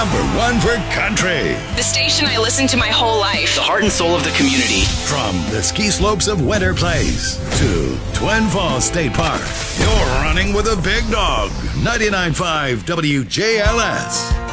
#1 for country. The station I listened to my whole life. The heart and soul of the community. From the ski slopes of Winter Place to Twin Falls State Park, you're running with a big dog. 99.5 WJLS.